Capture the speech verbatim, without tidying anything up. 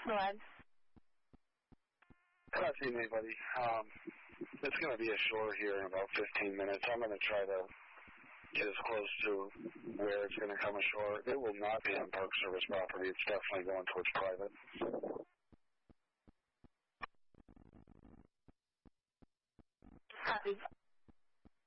Hello. I'm not seeing anybody. Um, it's going to be ashore here in about fifteen minutes. I'm going to try to get as close to where it's going to come ashore. It will not be on Park Service property. It's definitely going towards private. Copy.